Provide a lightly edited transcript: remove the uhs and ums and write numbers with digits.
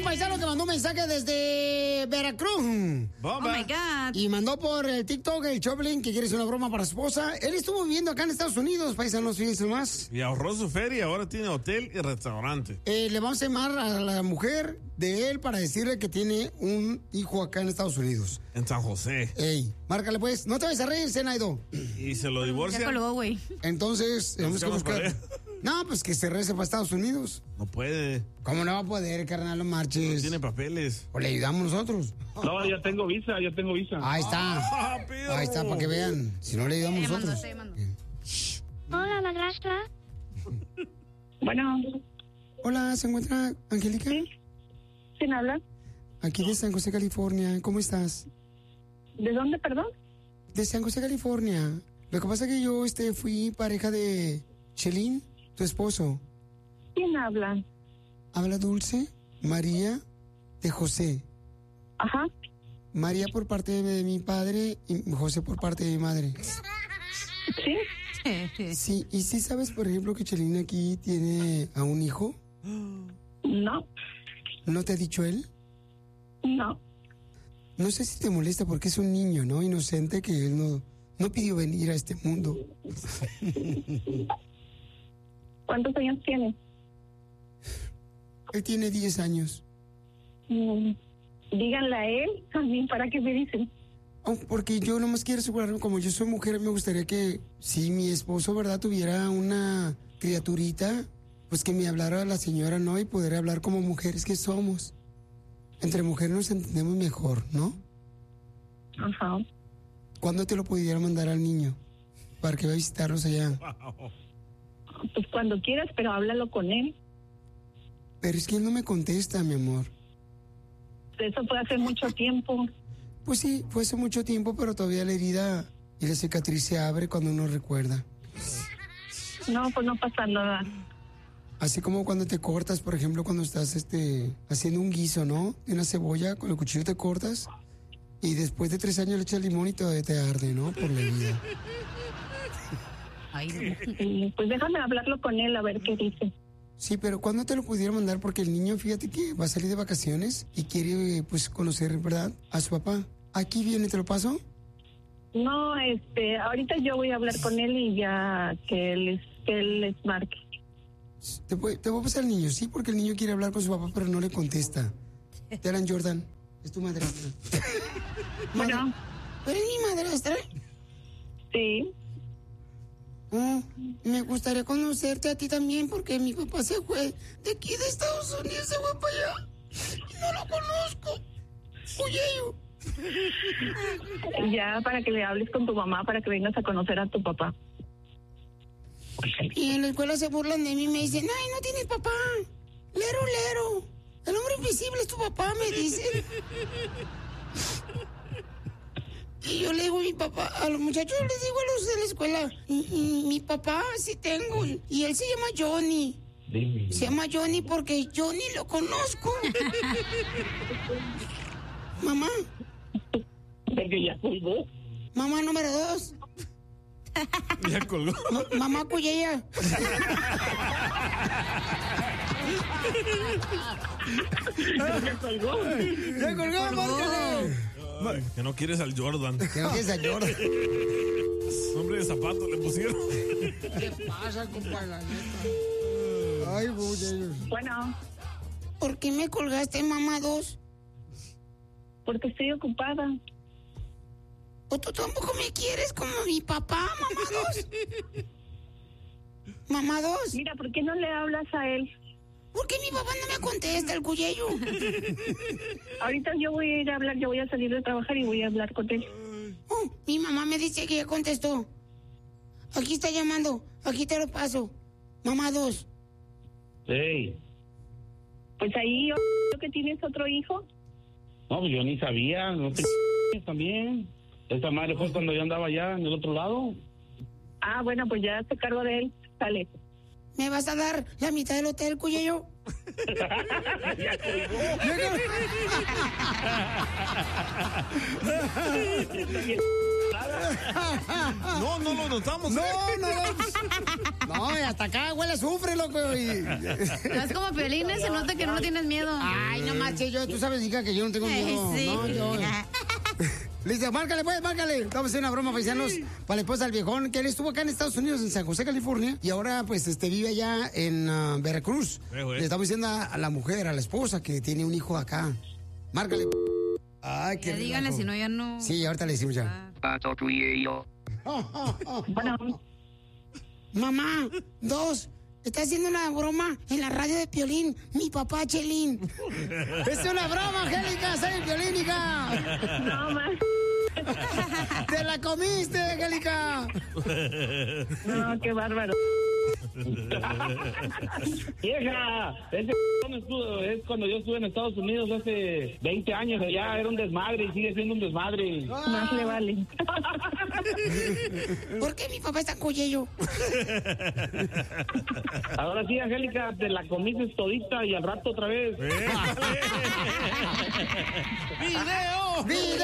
paisano que mandó un mensaje desde Veracruz. Oh my God. Y mandó por el TikTok el Choplin que quiere hacer una broma para su esposa. Él estuvo viviendo acá en Estados Unidos, paisanos, fíjense más. Y ahorró su feria, ahora tiene hotel y restaurante. Le vamos a llamar a la mujer de él para decirle que tiene un hijo acá en Estados Unidos. En San José. Ey, márcale pues. No te vayas a reír, Zenaido. Y se lo divorcia. Ya colgó, güey. Entonces, tenemos que buscar. No, pues que se regrese para Estados Unidos. No puede. ¿Cómo no va a poder, carnal? No marches. No tiene papeles. O le ayudamos nosotros. No, yo tengo visa. Ahí está. Ahí está, para que vean. Si no le ayudamos nosotros. Hola, madrastra. Bueno. Hola, ¿se encuentra Angélica? Sí. ¿Quién habla? Aquí de San José, California. ¿Cómo estás? ¿De dónde, perdón? De San José, California. Lo que pasa es que yo fui pareja de Chelín, tu esposo. ¿Quién habla? Habla Dulce, María, de José. Ajá. María por parte de mi padre y José por parte de mi madre. ¿Sí? Sí, ¿y sí sabes, por ejemplo, que Chelín aquí tiene a un hijo? No. ¿No te ha dicho él? No. No sé si te molesta porque es un niño, ¿no? Inocente que él no pidió venir a este mundo. ¿Cuántos años tiene? Él tiene 10 años. Díganle a él también para que me dicen. Oh, porque yo nomás quiero asegurarme, como yo soy mujer, me gustaría que si mi esposo, ¿verdad?, tuviera una criaturita, pues que me hablara la señora, ¿no? Y poder hablar como mujeres que somos. Entre mujeres nos entendemos mejor, ¿no? Ajá. ¿Cuándo te lo pudiera mandar al niño? Para que vaya a visitarlos allá. Pues cuando quieras, pero háblalo con él. Pero es que él no me contesta, mi amor. Eso fue hace mucho tiempo. Pues sí, fue hace mucho tiempo, pero todavía la herida y la cicatriz se abre cuando uno recuerda. No, pues no pasa nada. Así como cuando te cortas, por ejemplo, cuando estás haciendo un guiso, ¿no? De una cebolla, con el cuchillo te cortas y después de 3 años le echas limón y todavía te arde, ¿no? Por la herida. Pues déjame hablarlo con él a ver qué dice. Sí, pero ¿cuándo te lo pudiera mandar? Porque el niño, fíjate que va a salir de vacaciones y quiere, pues, conocer, ¿verdad?, a su papá. ¿Aquí viene, te lo paso? No, ahorita yo voy a hablar con él y ya que él les marque. Te voy a pasar al niño, sí, porque el niño quiere hablar con su papá, pero no le contesta. Te hablan, Jordan. Es tu madrastra. Bueno. ¿Eres mi madrastra? Sí. Me gustaría conocerte a ti también, porque mi papá se fue de aquí de Estados Unidos, se fue para allá. Y no lo conozco. Oye, Ya, para que le hables con tu mamá, para que vengas a conocer a tu papá. Y en la escuela se burlan de mí y me dicen, ay, no tienes papá. Lero. El hombre invisible es tu papá, me dicen. Y yo le digo a mi papá, a los muchachos les digo a los de la escuela, mi papá sí tengo, y él se llama Johnny. Se llama Johnny porque Johnny lo conozco. Mamá. Ya colgó. Mamá número 2. Ya colgó. Mamá Cuyella. Ya colgó. Ya colgó, márcale. Que no quieres al Jordan. Que no quieres al Jordan. Nombre de zapato le pusieron. ¿Qué pasa, compa? La neta. Ay, güey. Bueno. ¿Por qué me colgaste, mamá 2? Porque estoy ocupada. ¿O tú tampoco me quieres como mi papá, mamá 2? Mamá 2. Mira, ¿por qué no le hablas a él? ¿Por qué mi papá no me contesta, el cuyello? Ahorita yo voy a ir a hablar, yo voy a salir de trabajar y voy a hablar con él. Mi mamá me dice que ya contestó. Aquí está llamando, aquí te lo paso. Mamá 2. Hey. Pues ahí, ¿que tienes otro hijo? No, pues yo ni sabía, no te también. Esta madre fue cuando yo andaba allá en el otro lado. Ah, bueno, pues ya te cargo de él. Sale. ¿Me vas a dar la mitad del hotel, cuyello? Ya colgó. No, no lo notamos. No, y hasta acá huele a azufre, loco. No es como Piolín, se nota que no le tienes miedo. Ay, no marches, tú sabes, hija, que yo no tengo miedo. Sí. No, yo. Listo, márcale, pues, márcale. Vamos a hacer una broma, paisanos, para la esposa del viejón, que él estuvo acá en Estados Unidos, en San José, California, y ahora, pues, vive allá en Veracruz. Le estamos diciendo a la mujer, a la esposa, que tiene un hijo acá. Márcale. Ay, qué Ya díganle, relajo. si no, ya no. Sí, ahorita le decimos ya. Bueno, Mamá, está haciendo una broma en la radio de Piolín, mi papá Chelín. Es una broma, Angélica, soy Piolín, hija. no más. ¡Te la comiste, Angélica! No, qué bárbaro. Vieja, ese es cuando yo estuve en Estados Unidos hace 20 años allá, era un desmadre y sigue siendo un desmadre. Más le vale. ¿Por qué mi papá es tan coyello? Ahora sí, Angélica, te la comiste todita y al rato otra vez. ¡Video! ¡Video!